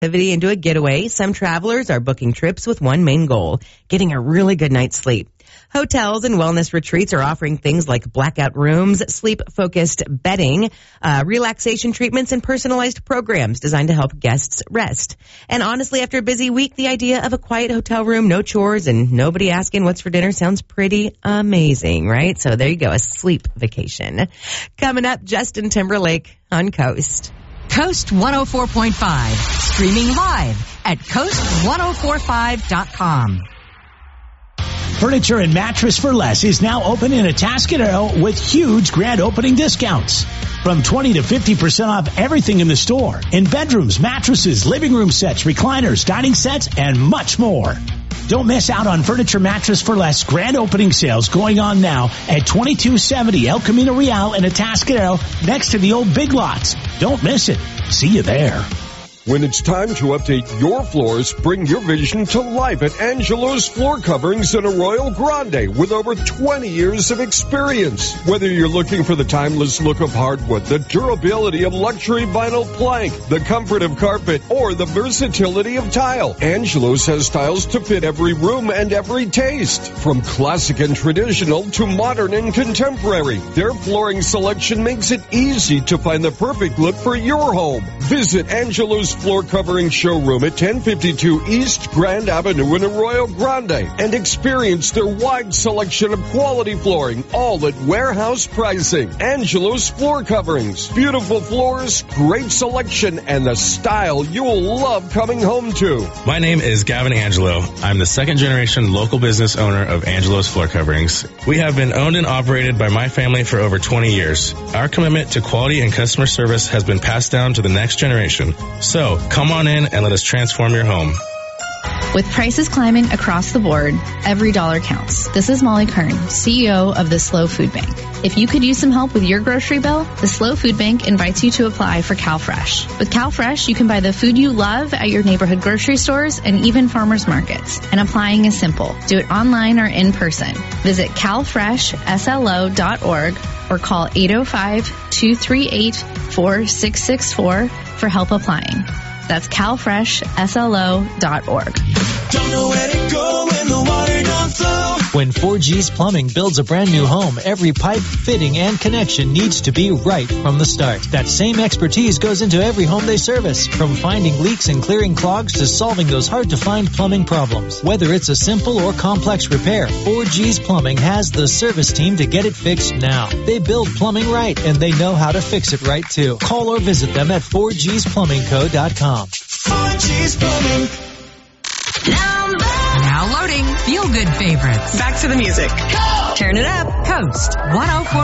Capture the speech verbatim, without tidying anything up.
activity into a getaway, some travelers are booking trips with one main goal, getting a really good night's sleep. Hotels and wellness retreats are offering things like blackout rooms, sleep-focused bedding, uh, relaxation treatments, and personalized programs designed to help guests rest. And honestly, after a busy week, the idea of a quiet hotel room, no chores, and nobody asking what's for dinner sounds pretty amazing, right? So there you go, a sleep vacation. Coming up, Justin Timberlake on Coast. Coast one oh four point five, streaming live at coast one oh four five dot com. Furniture and Mattress for Less is now open in Atascadero with huge grand opening discounts. From twenty to fifty percent off everything in the store. In bedrooms, mattresses, living room sets, recliners, dining sets, and much more. Don't miss out on Furniture Mattress for Less grand opening sales going on now at twenty-two seventy El Camino Real in Atascadero next to the old Big Lots. Don't miss it. See you there. When it's time to update your floors, bring your vision to life at Angelo's Floor Coverings in Arroyo Grande with over twenty years of experience. Whether you're looking for the timeless look of hardwood, the durability of luxury vinyl plank, the comfort of carpet, or the versatility of tile, Angelo's has styles to fit every room and every taste. From classic and traditional to modern and contemporary, their flooring selection makes it easy to find the perfect look for your home. Visit Angelo's Floor Covering Showroom at ten fifty-two East Grand Avenue in Arroyo Grande and experience their wide selection of quality flooring, all at warehouse pricing. Angelo's Floor Coverings. Beautiful floors, great selection, and the style you'll love coming home to. My name is Gavin Angelo. I'm the second generation local business owner of Angelo's Floor Coverings. We have been owned and operated by my family for over twenty years. Our commitment to quality and customer service has been passed down to the next generation. So, come on in and let us transform your home. With prices climbing across the board, every dollar counts. This is Molly Kern, C E O of the Slow Food Bank. If you could use some help with your grocery bill, the Slow Food Bank invites you to apply for CalFresh. With CalFresh, you can buy the food you love at your neighborhood grocery stores and even farmers markets. And applying is simple. Do it online or in person. Visit cal fresh s l o dot org or call eight oh five, two three eight, four six six four for help applying. That's cal fresh s l o dot org. Don't know where to go when the water don't flow. When four G's Plumbing builds a brand new home, every pipe, fitting, and connection needs to be right from the start. That same expertise goes into every home they service, from finding leaks and clearing clogs to solving those hard-to-find plumbing problems. Whether it's a simple or complex repair, four G's Plumbing has the service team to get it fixed now. They build plumbing right, and they know how to fix it right, too. Call or visit them at four G's plumbing co dot com. four G's Plumbing. Now loading feel-good favorites. Back to the music. Turn it up. Coast one oh four.